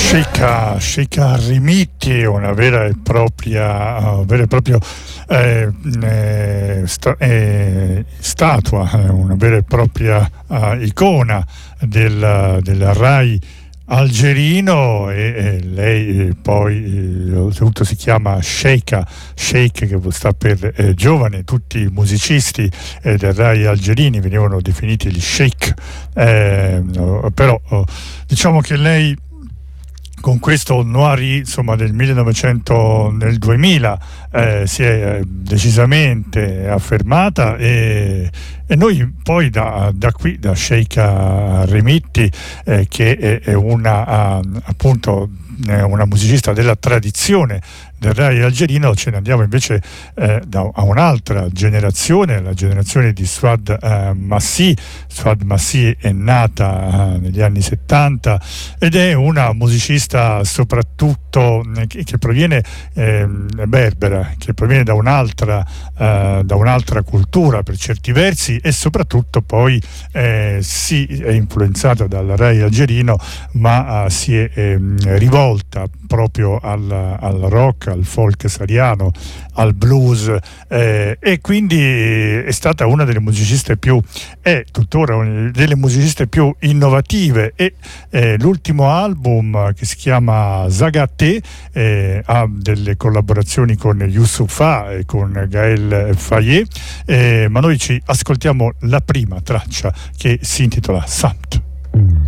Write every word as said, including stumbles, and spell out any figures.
Sheikha, Sheikha Rimetti, una vera e propria, uh, vera e proprio eh, eh, sta, eh, statua, una vera e propria uh, icona del, del Rai algerino, e, e lei poi eh, oltretutto si chiama Sheikha, Sheikh che sta per eh, giovane. Tutti i musicisti eh, del Rai algerini venivano definiti gli Sheikh, eh, no, però oh, diciamo che lei con questo Noiri, insomma, del millenovecento, nel duemila eh, si è decisamente affermata, e, e noi poi da, da qui, da Sheikha Rimetti, eh, che è, è una uh, appunto una musicista della tradizione del Rai algerino, ce ne andiamo invece eh, da, a un'altra generazione, la generazione di Souad eh, Massi. Souad Massi è nata eh, negli anni settanta ed è una musicista soprattutto eh, che, che proviene eh, berbera, che proviene da un'altra, eh, da un'altra cultura per certi versi, e soprattutto poi eh, si è influenzata dal Rai algerino, ma eh, si è eh, rivolta proprio al, al rock, al folk sahariano, al blues, eh, e quindi è stata una delle musiciste più, è tuttora una delle musiciste più innovative, e eh, l'ultimo album, che si chiama Zagate, eh, ha delle collaborazioni con Youssoupha e con Gaël Faye, eh, ma noi ci ascoltiamo la prima traccia, che si intitola Samt.